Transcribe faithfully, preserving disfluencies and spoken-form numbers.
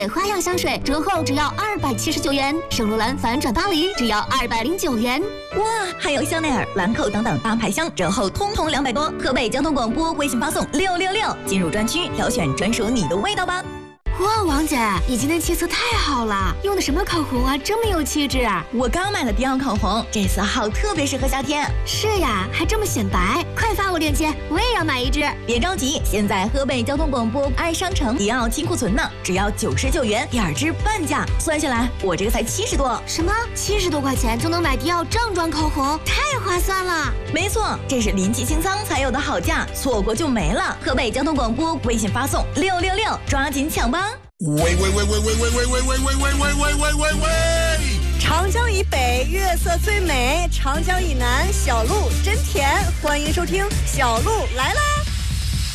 花样香水折后只要二百七十九元，圣罗兰反转巴黎只要二百零九元。 哇，还有香奈儿、兰蔻等等大牌香折后通通两百多。河北交通广播微信发送六六六，进入专区挑选专属你的味道吧。 哇，王姐，你今天气色太好了，用的什么口红啊，这么有气质啊！ 我刚买了迪奥口红，这色号特别适合夏天。 是呀，还这么显白，快发我链接，我也要买一支。 别着急，现在河北交通广播爱商城迪奥清库存呢，只要九十九元，第二支半价，算下来我这个才七十多。 什么？七十多块钱就能买迪奥正装口红，太划算了！ 没错，这是临期清仓才有的好价，错过就没了。河北交通广播微信发送六六六，抓紧抢吧！ 喂喂喂喂喂喂喂喂喂喂喂喂喂喂喂喂！ 长江以北月色最美，长江以南小鹿真甜。欢迎收听小鹿来啦！